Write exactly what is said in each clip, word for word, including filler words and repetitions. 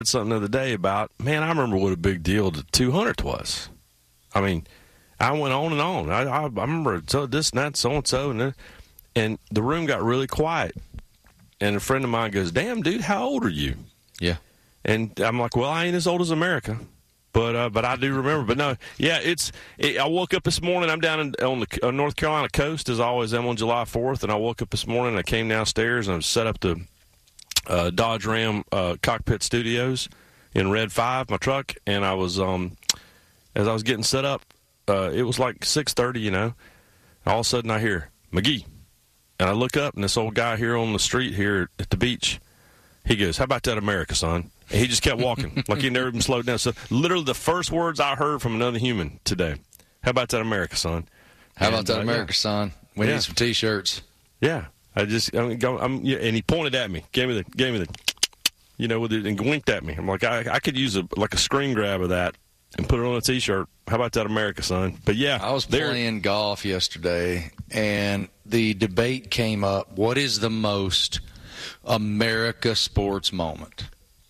something the other day about, man, I remember what a big deal the two hundredth was. I mean, I went on and on. I, I, I remember so this and that, so-and-so, and, and the room got really quiet. And a friend of mine goes, damn, dude, how old are you? Yeah. And I'm like, well, I ain't as old as America. But uh, but I do remember. But, no, yeah, it's. It, I woke up this morning. I'm down in, on the uh, North Carolina coast, as I always am on July fourth. And I woke up this morning, and I came downstairs, and I set up the uh, Dodge Ram uh, cockpit studios in Red five, my truck. And I was, um, as I was getting set up, uh, it was like six thirty, you know. All of a sudden, I hear, McGee. And I look up, and this old guy here on the street here at the beach, he goes, how about that America, son? And he just kept walking, like he never even slowed down. So literally the first words I heard from another human today, how about that America, son? How and, about that uh, America, yeah. son? We yeah. need some T-shirts. Yeah. I just, I mean, go, I'm, yeah, and he pointed at me, gave me the, gave me the, you know, with it, and winked at me. I'm like, I, I could use a like a screen grab of that and put it on a T-shirt. How about that America, son? But, yeah. I was playing golf yesterday, and the debate came up, what is the most America sports moment?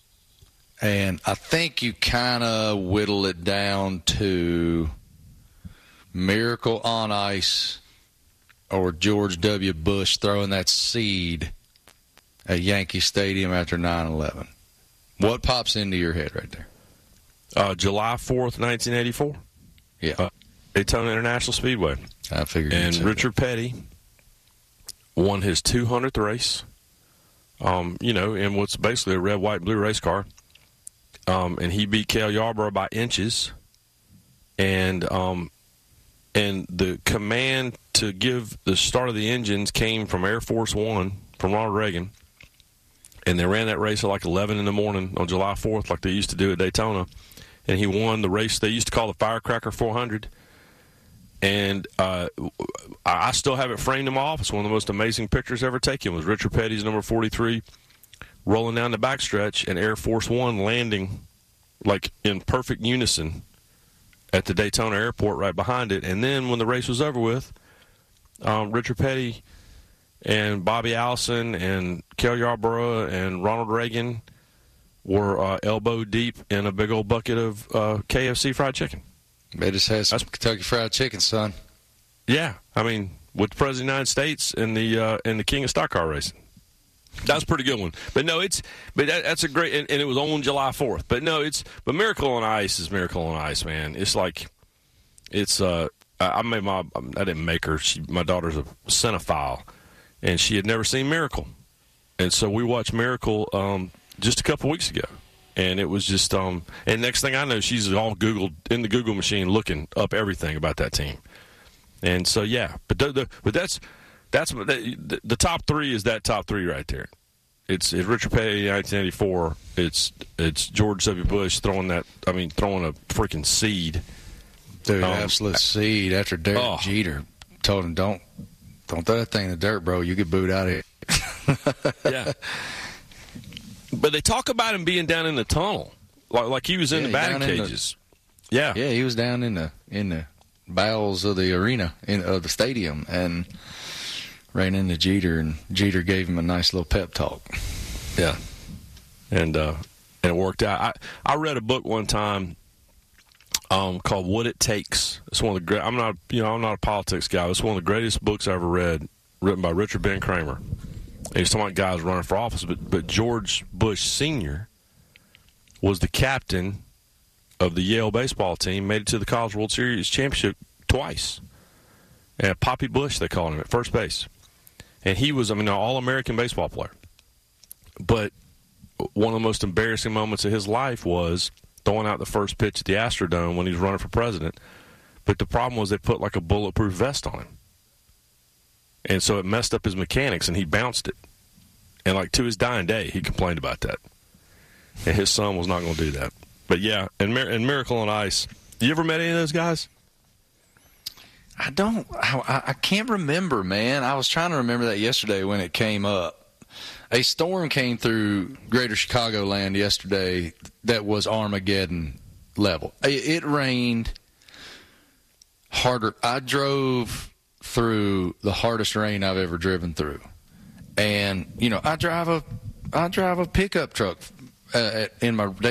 And I think you kind of whittle it down to Miracle on Ice or George W. Bush throwing that seed at Yankee Stadium after nine eleven. What pops into your head right there? Uh, July fourth, nineteen eighty-four. Yeah. Uh, Daytona International Speedway. I figured. And Richard that. Petty won his two hundredth race, um, you know, in what's basically a red, white, blue race car. Um, and he beat Cale Yarborough by inches. And um, and the command to give the start of the engines came from Air Force One, from Ronald Reagan. And they ran that race at like eleven in the morning on July fourth, like they used to do at Daytona. And he won the race they used to call the Firecracker four hundred. And uh, I still have it framed in my office. One of the most amazing pictures ever taken was Richard Petty's number forty-three rolling down the backstretch and Air Force One landing like in perfect unison at the Daytona airport right behind it. And then when the race was over with, um, Richard Petty and Bobby Allison and Cale Yarborough and Ronald Reagan were uh, elbow deep in a big old bucket of uh, K F C fried chicken. They just had some That's, Kentucky Fried Chicken, son. Yeah, I mean, with the President of the United States and the uh, and the King of Stock Car Racing. That was a pretty good one. But no, it's but that, that's a great, and, and it was on July fourth. But no, it's but Miracle on Ice is Miracle on Ice, man. It's like it's uh I made my I didn't make her. She, my daughter's a cinephile, and she had never seen Miracle, and so we watched Miracle um, just a couple weeks ago. And it was just, um, and next thing I know, she's all Googled in the Google machine looking up everything about that team. And so, yeah, but the, the, but that's that's the, the top three is that top three right there. It's, it's Richard Petty, nineteen eighty-four. It's it's George W. Bush throwing that. I mean, throwing a freaking seed. Dude, um, absolute seed after Derek oh. Jeter told him, "Don't don't throw that thing in the dirt, bro. You get booed out of here." Yeah. But they talk about him being down in the tunnel, like like he was in yeah, the batting cages. The, yeah, yeah, he was down in the in the bowels of the arena in of the stadium and ran into Jeter, and Jeter gave him a nice little pep talk. Yeah, and uh, and it worked out. I I read a book one time um, called "What It Takes." It's one of the great. I'm not you know I'm not a politics guy. It's one of the greatest books I ever read, written by Richard Ben Kramer. He's talking about guys running for office, but, but George Bush Senior was the captain of the Yale baseball team, made it to the College World Series championship twice. And Poppy Bush, they called him, at first base. And he was, I mean, an all-American baseball player. But one of the most embarrassing moments of his life was throwing out the first pitch at the Astrodome when he was running for president. But the problem was they put like a bulletproof vest on him. And so it messed up his mechanics, and he bounced it. And, like, to his dying day, he complained about that. And his son was not going to do that. But, yeah, and, Mir- and Miracle on Ice. You ever met any of those guys? I don't. I, I can't remember, man. I was trying to remember that yesterday when it came up. A storm came through greater Chicagoland yesterday that was Armageddon level. It, it rained harder. I drove through the hardest rain I've ever driven through. And, you know, I drive a I drive a pickup truck uh, in my